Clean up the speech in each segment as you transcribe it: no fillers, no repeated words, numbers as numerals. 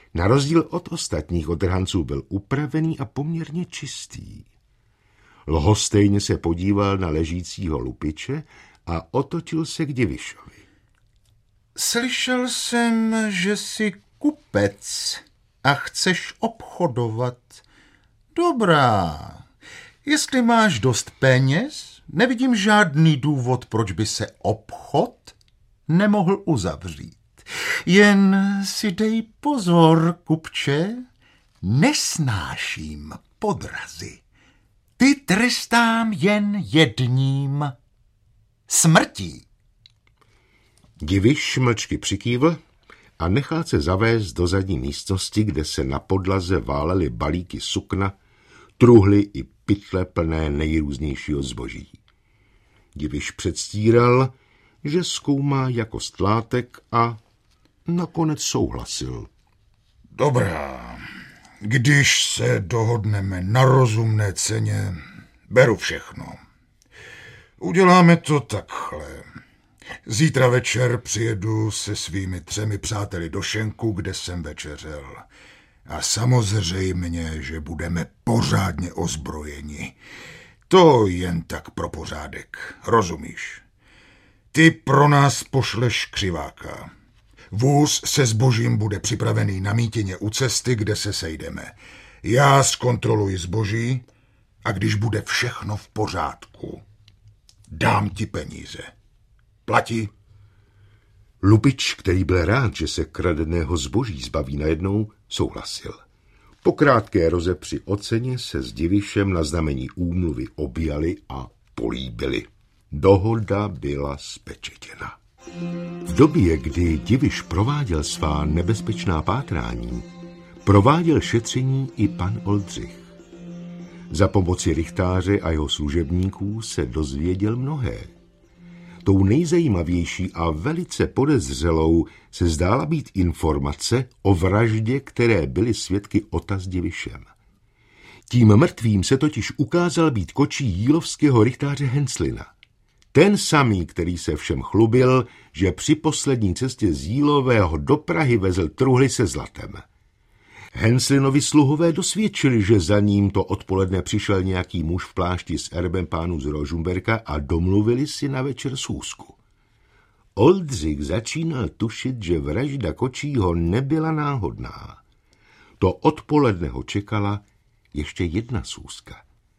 Na rozdíl od ostatních otrhanců byl upravený a poměrně čistý. Lhostejně se podíval na ležícího lupiče a otočil se k Divišovi. Slyšel jsem, že jsi kupec a chceš obchodovat. Dobrá. Jestli máš dost peněz, nevidím žádný důvod, proč by se obchod nemohl uzavřít. Jen si dej pozor, kupče, nesnáším podrazy. Ty trestám jen jedním. Smrtí. Diviš mlčky přikývl a nechal se zavést do zadní místnosti, kde se na podlaze válely balíky sukna, truhly i pytle plné nejrůznějšího zboží. Diviš předstíral, že zkoumá jakost látek a nakonec souhlasil. Dobrá, když se dohodneme na rozumné ceně, beru všechno. Uděláme to takhle. Zítra večer přijedu se svými 3 přáteli do Šenku, kde jsem večeřel. A samozřejmě, že budeme pořádně ozbrojeni. To jen tak pro pořádek, rozumíš? Ty pro nás pošleš křiváka. Vůz se zbožím bude připravený na mítině u cesty, kde se sejdeme. Já zkontroluji zboží a když bude všechno v pořádku, dám ti peníze. Platí? Lupič, který byl rád, že se kradeného zboží zbaví najednou, souhlasil. Po krátké rozepři o ceně se s Divišem na znamení úmluvy objali a políbili. Dohoda byla spečetěna. V době, kdy Diviš prováděl svá nebezpečná pátrání, prováděl šetření i pan Oldřich. Za pomoci rychtáře a jeho služebníků se dozvěděl mnohé. Tou nejzajímavější a velice podezřelou se zdála být informace o vraždě, které byly svědky Ota s Divišem. Tím mrtvým se totiž ukázal být kočí jílovského rychtáře Henslina. Ten samý, který se všem chlubil, že při poslední cestě z Jílového do Prahy vezl truhly se zlatem. Henslinovi sluhové dosvědčili, že za ním to odpoledne přišel nějaký muž v plášti s erbem pánů z Rožumberka a domluvili si na večer schůzku. Oldřich začínal tušit, že vražda kočího nebyla náhodná. To odpoledne ho čekala ještě jedna schůzka.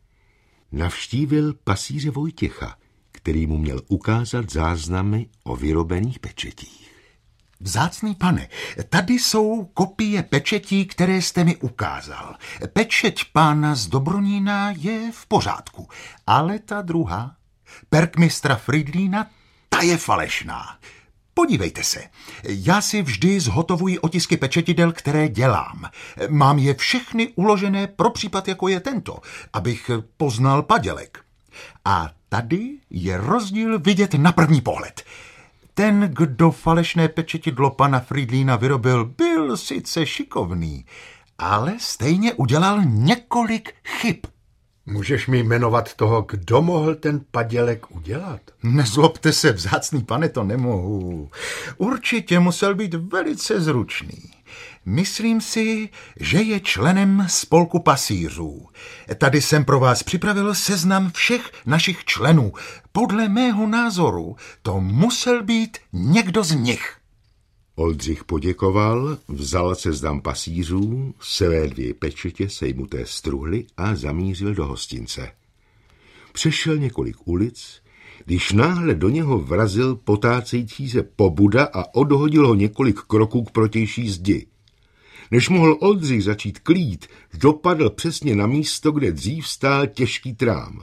Navštívil pasíře Vojtěcha, který mu měl ukázat záznamy o vyrobených pečetích. Vzácný pane, tady jsou kopie pečetí, které jste mi ukázal. Pečeť pána z Dobronína je v pořádku, ale ta druhá, perkmistra Fridlína, ta je falešná. Podívejte se, já si vždy zhotovuji otisky pečetidel, které dělám. Mám je všechny uložené pro případ, jako je tento, abych poznal padělek. A tady je rozdíl vidět na první pohled. Ten, kdo falešné pečetidlo pana Fridlína vyrobil, byl sice šikovný, ale stejně udělal několik chyb. Můžeš mi jmenovat toho, kdo mohl ten padělek udělat? Nezlobte se, vzácný pane, to nemohu. Určitě musel být velice zručný. Myslím si, že je členem spolku pasířů. Tady jsem pro vás připravil seznam všech našich členů. Podle mého názoru to musel být někdo z nich. Oldřich poděkoval, vzal seznam pasířů, své 2 pečetě sejmuté z truhly a zamířil do hostince. Přešel několik ulic, když náhle do něho vrazil potácející se pobuda a odhodil ho několik kroků k protější zdi. Než mohl Oldřich začít klít, dopadl přesně na místo, kde dřív stál těžký trám.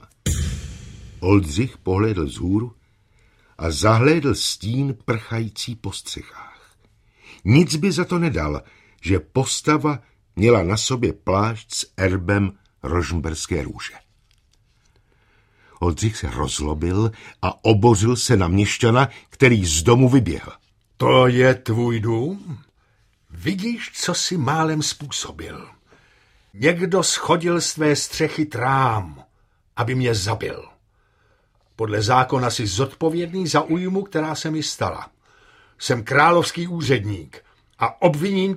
Oldřich pohlédl vzhůru a zahlédl stín prchající po střechách. Nic by za to nedal, že postava měla na sobě plášť s erbem Rožmberské růže. Oldřich se rozlobil a obořil se na měšťana, který z domu vyběhl. To je tvůj dům? Vidíš, co si málem způsobil. Někdo schodil z tvé střechy trám, aby mě zabil. Podle zákona jsi zodpovědný za újmu, která se mi stala. Jsem královský úředník a obviním